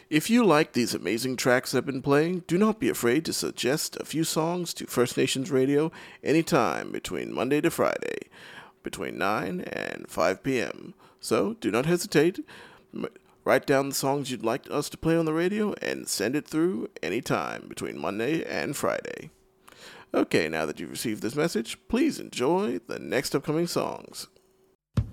If you like these amazing tracks I've been playing, do not be afraid to suggest a few songs to First Nations Radio anytime between Monday to Friday, between 9 and 5 p.m. So do not hesitate. M- Write down the songs you'd like us to play on the radio and send it through anytime between Monday and Friday. Okay, now that you've received this message, please enjoy the next upcoming songs.